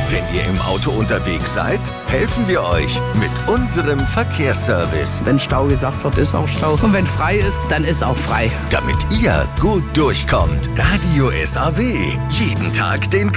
Wenn ihr im Auto unterwegs seid, helfen wir euch mit unserem Verkehrsservice. Wenn Stau gesagt wird, ist auch Stau. Und wenn frei ist, dann ist auch frei. Damit ihr gut durchkommt. Radio SAW. Jeden Tag den